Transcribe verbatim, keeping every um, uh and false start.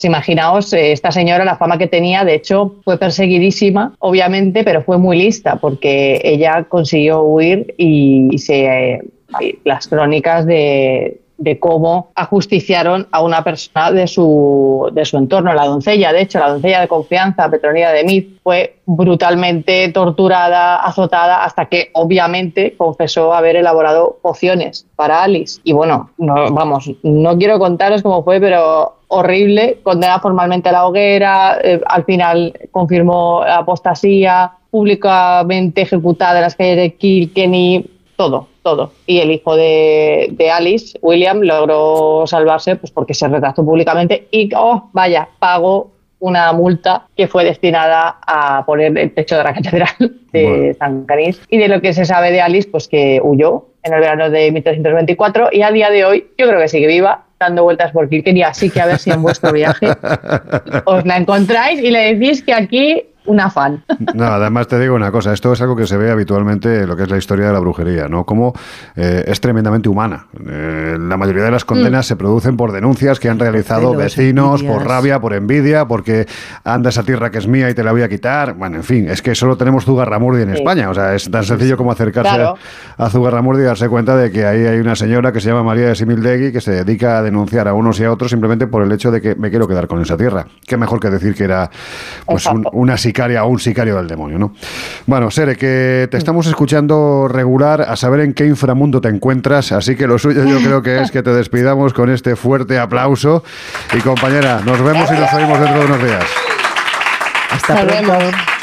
Pues imaginaos, eh, esta señora, la fama que tenía, de hecho, fue perseguidísima, obviamente, pero fue muy lista porque ella consiguió huir y, y se, eh, las crónicas de, de cómo ajusticiaron a una persona de su, de su entorno, la doncella. De hecho, la doncella de confianza, Petronila de Meath, fue brutalmente torturada, azotada, hasta que obviamente confesó haber elaborado pociones para Alice. Y bueno, no, vamos, no quiero contaros cómo fue, pero horrible, condenada formalmente a la hoguera, eh, al final confirmó la apostasía, públicamente ejecutada en las calles de Kilkenny, todo, todo. Y el hijo de, de Alice, William, logró salvarse pues porque se retractó públicamente y, oh, vaya, pagó una multa que fue destinada a poner el techo de la catedral de bueno. San Canís. Y de lo que se sabe de Alice, pues que huyó en el verano de mil trescientos veinticuatro y a día de hoy yo creo que sigue viva, dando vueltas por Kilkenny, así que a ver si en vuestro viaje os la encontráis y le decís que aquí una fan. No, además te digo una cosa, esto es algo que se ve habitualmente en lo que es la historia de la brujería, ¿no? Como eh, es tremendamente humana. Eh, la mayoría de las condenas mm. se producen por denuncias que han realizado Celos, vecinos, envidias. Por rabia, por envidia, porque anda esa tierra que es mía y te la voy a quitar. Bueno, en fin, es que solo tenemos Zugarramurdi en sí. España, o sea, es tan sencillo como acercarse claro. a, a Zugarramurdi y darse cuenta de que ahí hay una señora que se llama María de Simildegui que se dedica a denunciar a unos y a otros simplemente por el hecho de que me quiero quedar con esa tierra. Qué mejor que decir que era pues un, una sicaria o un sicario del demonio, ¿no? Bueno, Sere, que te estamos escuchando regular a saber en qué inframundo te encuentras, así que lo suyo yo creo que es que te despidamos con este fuerte aplauso y compañera, nos vemos y nos oímos dentro de unos días. Hasta pronto.